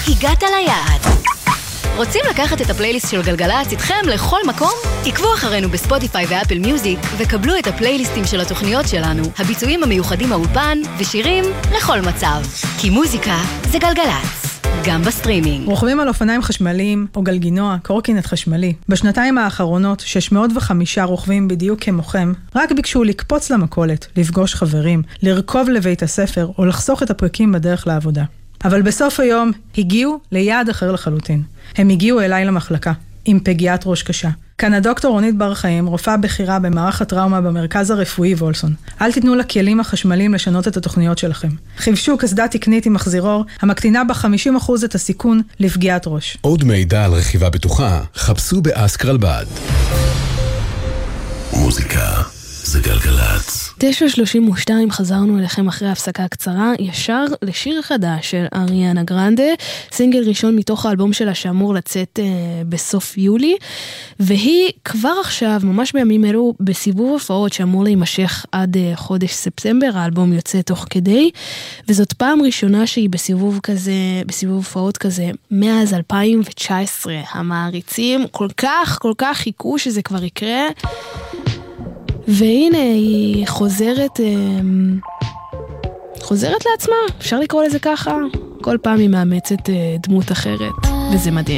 הגעת ליעד. רוצים לקחת את הפלייליסט של גלגלצ איתכם לכל מקום? עקבו אחרינו בספוטיפיי ואפל מיוזיק וקבלו את הפלייליסטים של התוכניות שלנו, הביצועים המיוחדים האולפן ושירים לכל מצב. כי מוזיקה זה גלגלצ, גם בסטרימינג. רוכבים על אופניים חשמליים או גלגינוע, קורקינט חשמלי. בשנתיים האחרונות 605 רוכבים בדיוק כמוכם רק ביקשו לקפוץ למכולת, לפגוש חברים, לרכוב לבית הספר או לחסוך את הפרקים בדרך לעבודה. אבל בסוף היום הגיעו ליעד אחר לחלוטין. הם הגיעו אליי למחלקה, עם פגיעת ראש קשה. כאן הדוקטור רונית בר חיים, רופאה בכירה במערך הטראומה במרכז הרפואי וולסון. אל תיתנו לכלים החשמליים לשנות את התוכניות שלכם. חיבשו קסדה תקנית עם מחזירור, המקטינה ב-50% את הסיכון לפגיעת ראש. עוד מידע על רכיבה בטוחה, חפשו באסקרלבד. מוזיקה זה גלגלצ. 9:32 חזרנו אליכם אחרי הפסקה קצרה, ישר לשיר חדש של אריאנה גרנדה, סינגל ראשון מתוך האלבום שלה שאמור לצאת בסוף יולי, והיא כבר עכשיו, ממש בימים אלו, בסיבוב הופעות שאמור להימשך עד חודש ספטמבר, האלבום יוצא תוך כדי, וזאת פעם ראשונה שהיא בסיבוב הופעות כזה, מאז 2019, המעריצים כל כך חיכו שזה כבר יקרה, והנה היא חוזרת לעצמה, אפשר לקרוא לזה ככה, כל פעם היא מאמצת דמות אחרת, וזה מדהים.